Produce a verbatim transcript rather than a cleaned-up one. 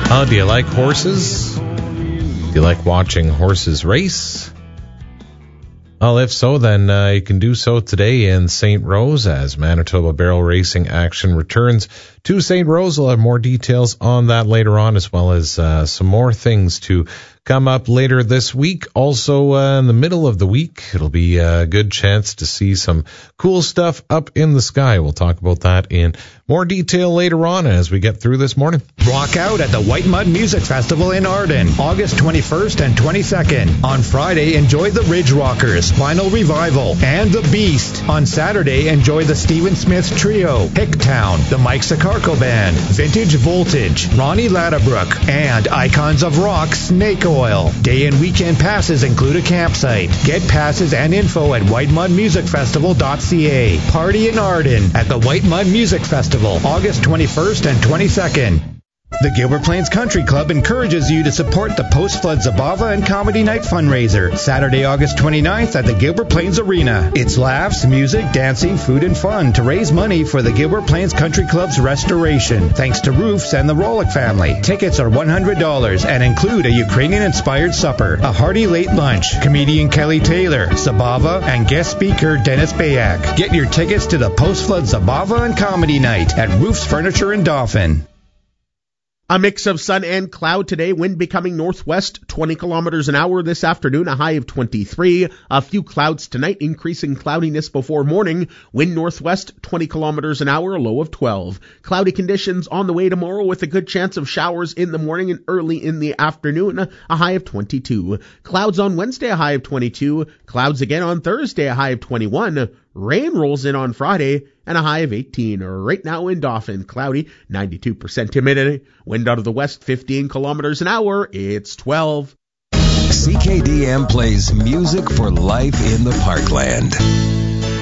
Uh, do you like horses? Do you like watching horses race? Well, if so, then uh, you can do so today in Saint Rose as Manitoba Barrel Racing action returns to Saint Rose. We'll have more details on that later on, as well as uh, some more things to come up later this week. Also, uh, in the middle of the week, it'll be a good chance to see some cool stuff up in the sky. We'll talk about that in more detail later on as we get through this morning. Rock out at the White Mud Music Festival in Arden, August twenty-first and twenty-second. On Friday, enjoy the Ridge Rockers, Vinyl Revival, and The Beast. On Saturday, enjoy the Stephen Smith Trio, Hicktown, the Mike Sicarco Band, Vintage Voltage, Ronnie Ladderbrook, and Icons of Rock, Snake Oil. Day and weekend passes include a campsite. Get passes and info at white mud music festival dot c a. Party in Arden at the White Mud Music Festival, August twenty-first and twenty-second. The Gilbert Plains Country Club encourages you to support the Post-Flood Zabava and Comedy Night fundraiser, Saturday, August twenty-ninth at the Gilbert Plains Arena. It's laughs, music, dancing, food, and fun to raise money for the Gilbert Plains Country Club's restoration, thanks to Roofs and the Rolick family. Tickets are one hundred dollars and include a Ukrainian-inspired supper, a hearty late lunch, comedian Kelly Taylor, Zabava, and guest speaker Dennis Bayak. Get your tickets to the Post-Flood Zabava and Comedy Night at Roofs Furniture in Dauphin. A mix of sun and cloud today, wind becoming northwest, twenty kilometers an hour this afternoon, a high of twenty-three. A few clouds tonight, increasing cloudiness before morning. Wind northwest, twenty kilometers an hour, a low of twelve. Cloudy conditions on the way tomorrow with a good chance of showers in the morning and early in the afternoon, a high of twenty-two. Clouds on Wednesday, a high of twenty-two. Clouds again on Thursday, a high of twenty-one. Rain rolls in on Friday and a high of eighteen. Right now in Dauphin, cloudy, ninety-two percent humidity. Wind out of the west, fifteen kilometers an hour. It's twelve. C K D M plays music for life in the Parkland.